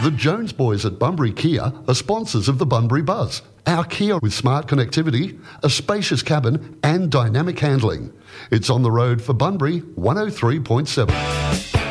The Jones boys at Bunbury Kia are sponsors of the Bunbury Buzz. Our Kia with smart connectivity, a spacious cabin and dynamic handling. It's on the road for Bunbury 103.7.